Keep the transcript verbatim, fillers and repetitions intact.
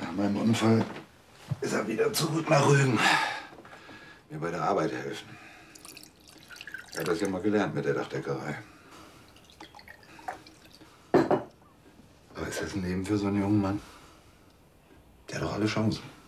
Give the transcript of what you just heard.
Nach meinem Unfall ist er wieder zurück nach Rügen. Mir bei der Arbeit helfen. Er hat das ja mal gelernt mit der Dachdeckerei. Aber ist das ein Leben für so einen jungen Mann? Der hat doch alle Chancen.